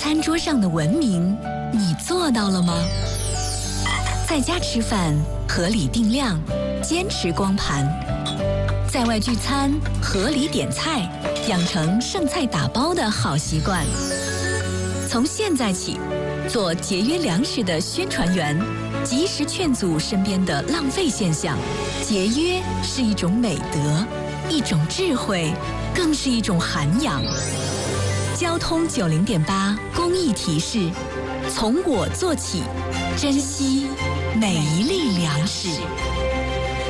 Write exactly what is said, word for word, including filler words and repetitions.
餐桌上的文明，你做到了吗？在家吃饭，合理定量，坚持光盘；在外聚餐，合理点菜，养成剩菜打包的好习惯。从现在起，做节约粮食的宣传员，及时劝阻身边的浪费现象。节约是一种美德，一种智慧，更是一种涵养。交通九零点八公益提示：从我做起，珍惜每一粒粮食。